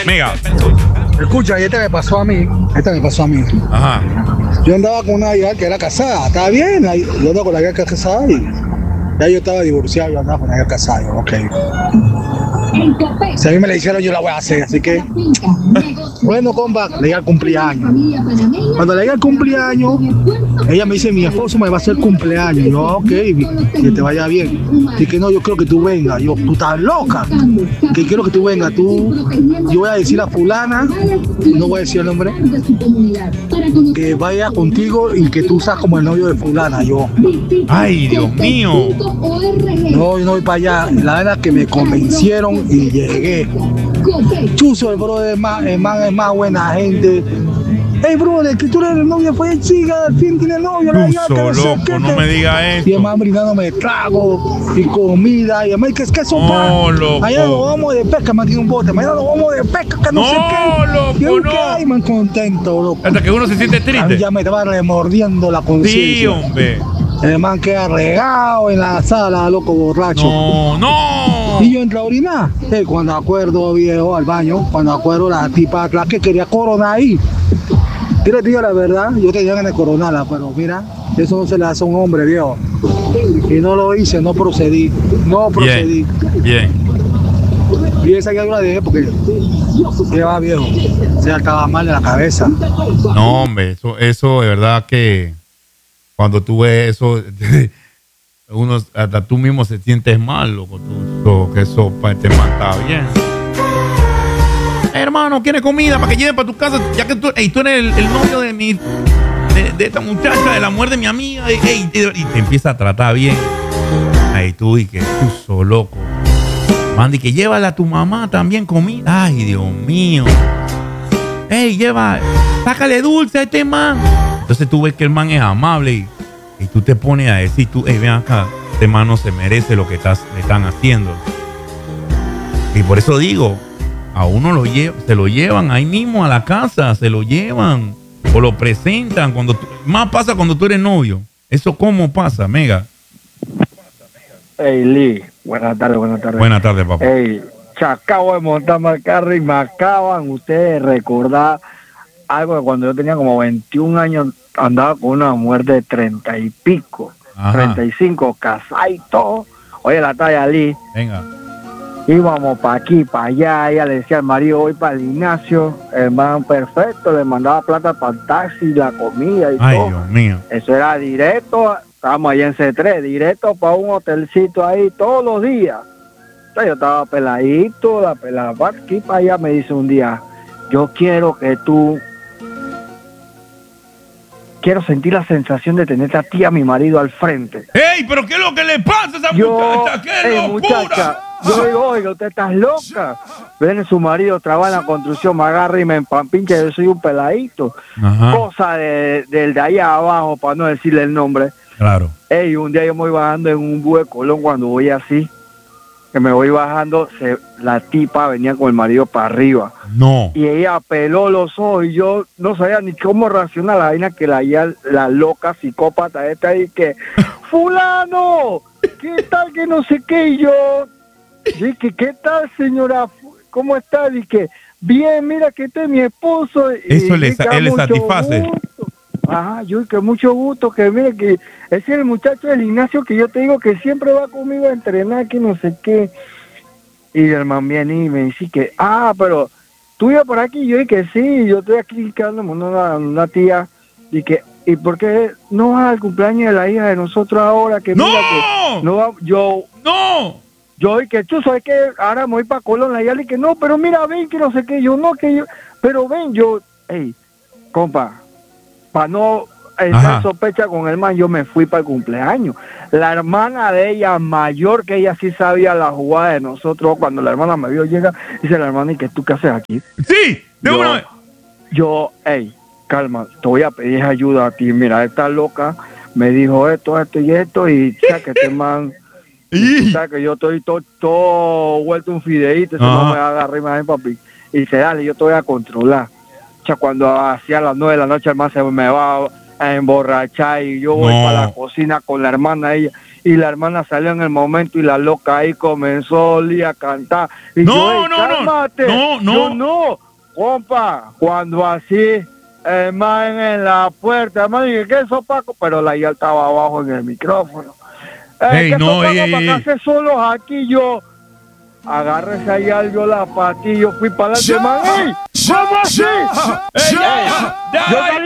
Mega. Escucha, y me pasó a mí. Ajá. Yo andaba con una hija que era casada, estaba bien. Yo andaba con la hija que era casada y ya yo estaba divorciado, yo andaba con la hija casada. Yo, ok. Si a mí me la hicieron, yo la voy a hacer, así que. Bueno, compa, le llega el cumpleaños. Cuando le llega el cumpleaños, ella me dice, mi esposo me va a hacer cumpleaños. Yo, ok, que te vaya bien. Y que no, yo creo que tú vengas. Yo, tú estás loca. Que quiero que tú vengas. Yo voy a decir a fulana, no voy a decir el nombre, que vaya contigo y que tú seas como el novio de fulana. Yo, ay, Dios mío. No, yo no voy para allá. La verdad que me convencieron y llegué. Chuzo, el brother es más buena gente. Hey, brother, que tú eres el novio, fue chica, al fin tiene novio. Chuzo, loco, no me digas esto. Y además brindándome trago y comida. Y además, ¿qué es que eso, no, loco. Allá nos vamos de pesca, me tiene un bote. Mañana nos vamos de pesca, que no sé qué. Loco, yo no. Ay, man, contento, loco. Hasta que uno se siente triste. Ya me estaba remordiendo la conciencia. Sí, hombre. El man queda regado en la sala, loco, borracho. No. Y yo entro a orinar. Cuando acuerdo, viejo, al baño, cuando acuerdo la tipa atrás que quería coronar ahí. Yo le digo la verdad, yo tenía ganas de coronarla, pero mira, eso no se le hace a un hombre, viejo. Y no lo hice, no procedí. Bien. Y esa ya yo la dejé porque lleva viejo. Se acaba mal de la cabeza. No, hombre, eso de verdad que cuando tú ves eso, hasta tú mismo se sientes mal, loco, que eso te mata bien. Hermano, ¿quieres comida para que lleven para tu casa? Ya que tú eres el novio de esta muchacha, de la mujer de mi amiga, y te empieza a tratar bien. Ahí tú y que tú sos loco. Mandy, que llévala a tu mamá también comida. Ay, Dios mío. Sácale dulce a este man. Entonces tú ves que el man es amable y tú te pones a decir, ven acá, este man no se merece lo que le están haciendo. Y por eso digo, a uno se lo llevan ahí mismo a la casa, se lo llevan o lo presentan. Más pasa cuando tú eres novio. ¿Eso cómo pasa, Mega? Hey, Lee, buenas tardes. Buenas tardes, papá. Hey, acabo de montarme al carro y me acaban ustedes de recordar algo de cuando yo tenía como 21 años, andaba con una mujer de 30 y pico, ajá, 35, casada y todo. Oye, la talla, Lee. Venga. Íbamos para aquí, para allá, ella le decía al marido, voy para el gimnasio, el man perfecto, le mandaba plata para el taxi, la comida y todo. Ay, Dios mío. Eso era directo, estábamos allá en C3, directo para un hotelcito ahí todos los días. Entonces yo estaba peladito, la pelada va aquí para allá, me dice un día, yo quiero sentir la sensación de tener a ti, a mi marido al frente. ¡Ey, pero qué es lo que le pasa a esa muchacha! ¡Qué locura! Muchacha, yo digo, oiga, usted está loca. Viene su marido, trabaja en la construcción, me agarra y me empampincha, yo soy un peladito. Ajá. Cosa del de allá abajo, para no decirle el nombre. Claro. Ey, un día yo me voy bajando en un bus de Colón, cuando voy así, que me voy bajando, la tipa venía con el marido para arriba. No. Y ella peló los ojos y yo no sabía ni cómo reaccionar la vaina, que la loca psicópata esta ahí que, fulano, ¿qué tal que no sé qué? Y yo dije, ¿qué tal, señora? ¿Cómo está? Dije, bien, mira que este es mi esposo. Eso él le satisface. Gusto. Ajá, yo que mucho gusto, que mire que ese es el muchacho del gimnasio que yo te digo que siempre va conmigo a entrenar, que no sé qué. Y el man viene y me dice que, pero tú vives por aquí. Yo dije que sí, yo estoy aquí quedándome una tía. Y que, ¿y por qué no vas al cumpleaños de la hija de nosotros ahora? Que ¡No! Mira que no va, yo dije, tú sabes que ahora me voy para Colón, y que no, pero mira, ven, que no sé qué, pero ven, compa, para no estar sospecha con el man, yo me fui para el cumpleaños. La hermana de ella, mayor que ella, sí sabía la jugada de nosotros. Cuando la hermana me vio llegar, dice la hermana, ¿y qué tú qué haces aquí? Sí, de una vez. Calma, te voy a pedir ayuda a ti. Mira, esta loca me dijo esto y esto, y sabes que este man, sabes que yo estoy todo vuelto un fideíto, ese man me va a agarrar y me va a papi. Y dice, dale, yo te voy a controlar. Cuando hacía las 9 de la noche el man se me va a emborrachar y yo voy para la cocina con la hermana ella y la hermana salió en el momento y la loca ahí comenzó a cantar y yo, cálmate. No, compa, cuando así el man en la puerta, man, dije, ¿qué es eso, Paco? Pero la ya estaba abajo en el micrófono. ¿Qué no, para que hace solos aquí? Yo agárrese ahí algo la patilla, yo fui para adelante, man. ¿Cómo así? Yo